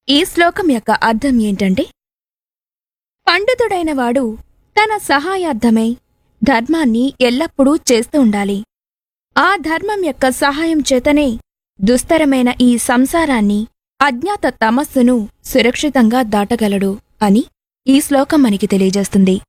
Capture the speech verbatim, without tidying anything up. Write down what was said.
ఈ శ్లోకం యొక్క అర్థం ఏంటంటే, పండితుడైన వాడు తన సహాయార్థమై ధర్మాన్ని ఎల్లప్పుడూ చేస్తూ ఉండాలి. ఆ ధర్మం యొక్క సహాయం చేతనే దుస్తరమైన ఈ సంసారాన్ని, అజ్ఞాత తమస్సును సురక్షితంగా దాటగలడు అని ఈ శ్లోకం మనకి తెలియజేస్తుంది.